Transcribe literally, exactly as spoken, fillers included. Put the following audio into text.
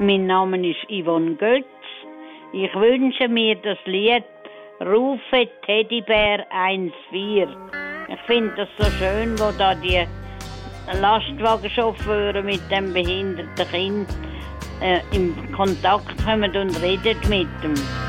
Mein Name ist Yvonne Götz. Ich wünsche mir das Lied Rufe Teddybär eins vier. Ich finde das so schön, wo da die Lastwagenchauffeure mit dem behinderten Kind äh, in Kontakt kommen und reden mit dem.